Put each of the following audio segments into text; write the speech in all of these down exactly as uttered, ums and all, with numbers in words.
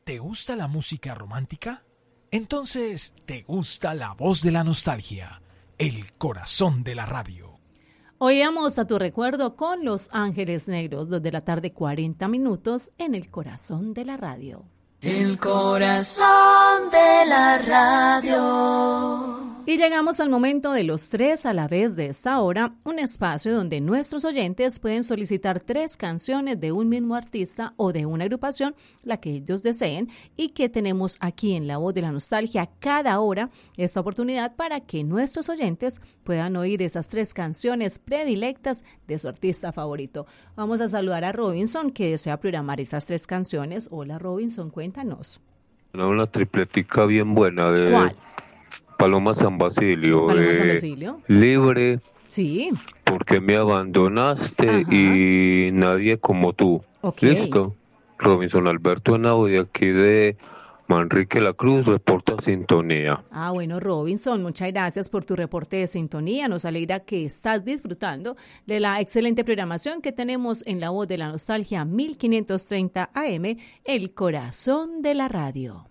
¿Te gusta la música romántica? Entonces, ¿te gusta la voz de la nostalgia? El corazón de la radio. Oíamos a tu recuerdo con Los Ángeles Negros, dos de la tarde, cuarenta minutos, en el corazón de la radio. El corazón de la radio. Y llegamos al momento de los tres a la vez de esta hora, un espacio donde nuestros oyentes pueden solicitar tres canciones de un mismo artista o de una agrupación, la que ellos deseen, y que tenemos aquí en La Voz de la Nostalgia cada hora esta oportunidad para que nuestros oyentes puedan oír esas tres canciones predilectas de su artista favorito. Vamos a saludar a Robinson, que desea programar esas tres canciones. Hola Robinson, cuéntanos. Una, una tripletica bien buena de... ¿Cuál? Paloma San Basilio. Paloma eh, San Basilio. Libre. Sí. Porque me abandonaste. Ajá. Y nadie como tú. Okay. Listo. Robinson Alberto Henao de aquí de Manrique La Cruz, reporta sintonía. Ah, bueno, Robinson, muchas gracias por tu reporte de sintonía. Nos alegra que estás disfrutando de la excelente programación que tenemos en La Voz de la Nostalgia mil quinientos treinta A M, el corazón de la radio.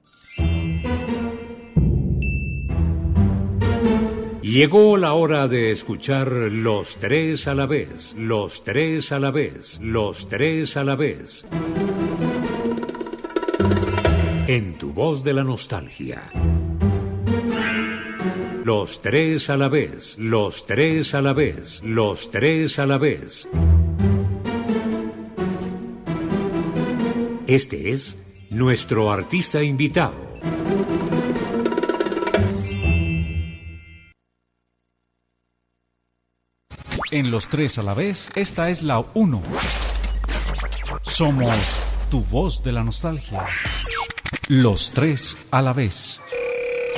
Llegó la hora de escuchar Los Tres a la Vez, Los Tres a la Vez, Los Tres a la Vez. En tu voz de la nostalgia. Los Tres a la Vez, Los Tres a la Vez, Los Tres a la Vez. Este es nuestro artista invitado. En Los Tres a la Vez, esta es la uno. Somos tu voz de la nostalgia. Los Tres a la Vez.